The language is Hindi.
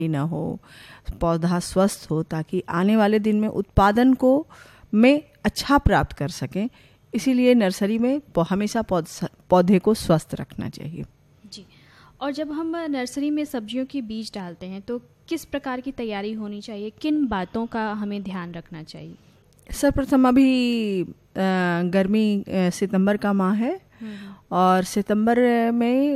ना हो, पौधा स्वस्थ हो, ताकि आने वाले दिन में उत्पादन को में अच्छा प्राप्त कर सकें। इसीलिए नर्सरी में हमेशा पौधे को स्वस्थ रखना चाहिए। जी। और जब हम नर्सरी में सब्जियों के बीज डालते हैं तो किस प्रकार की तैयारी होनी चाहिए, किन बातों का हमें ध्यान रखना चाहिए? सर्वप्रथम अभी गर्मी सितंबर का माह है और सितंबर में